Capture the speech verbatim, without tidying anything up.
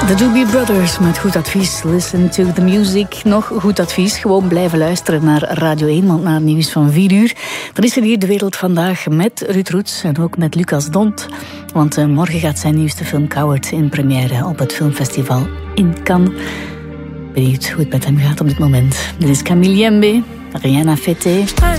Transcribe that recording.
De Doobie Brothers met goed advies. Listen to the music. Nog goed advies. Gewoon blijven luisteren naar Radio één, want na het nieuws van vier uur... dan is er hier De Wereld Vandaag met Ruud Roets en ook met Lucas Dont. Want uh, morgen gaat zijn nieuwste film Coward in première op het filmfestival in Cannes. Benieuwd hoe het met hem gaat op dit moment. Dit is Camille Jembe, Rien à fêter.